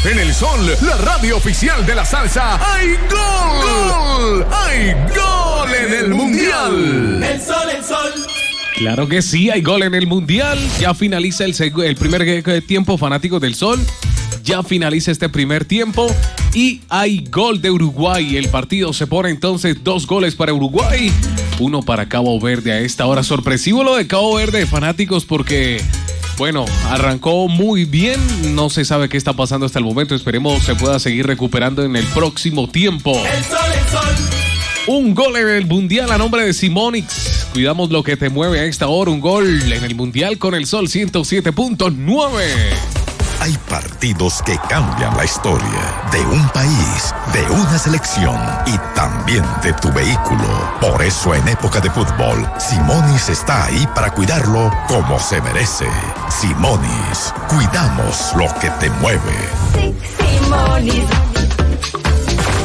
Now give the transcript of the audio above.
En El Sol, la radio oficial de la salsa, ¡hay gol! ¡Hay gol en el Mundial! El Sol, el Sol. Claro que sí, hay gol en el Mundial. Ya finaliza el primer tiempo, fanáticos del Sol. Ya finaliza este primer tiempo y hay gol de Uruguay. El partido se pone entonces 2 goles para Uruguay, 1 para Cabo Verde a esta hora. Sorpresivo lo de Cabo Verde, fanáticos, porque, bueno, arrancó muy bien. No se sabe qué está pasando hasta el momento. Esperemos se pueda seguir recuperando en el próximo tiempo. El Sol, el Sol. Un gol en el Mundial a nombre de Simonix. Cuidamos lo que te mueve a esta hora. Un gol en el Mundial con el Sol 107.9. Hay partidos que cambian la historia de un país, de una selección y también de tu vehículo. Por eso en época de fútbol, Simonis está ahí para cuidarlo como se merece. Simonis, cuidamos lo que te mueve.